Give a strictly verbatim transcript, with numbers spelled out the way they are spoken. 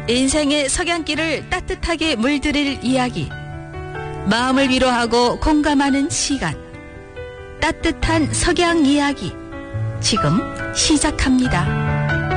인생의 석양길을 따뜻하게 물들일 이야기, 마음을 위로하고 공감하는 시간, 따뜻한 석양 이야기 지금 시작합니다.